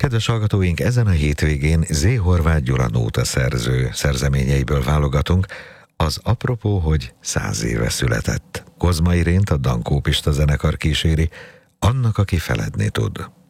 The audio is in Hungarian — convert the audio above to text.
Kedves hallgatóink, ezen a hétvégén Z. Horváth Gyula nótaszerző szerzeményeiből válogatunk. Az apropó, hogy 100 éve született. Kozma Irént a Dankó Pista zenekar kíséri, Annak, aki feledni tud.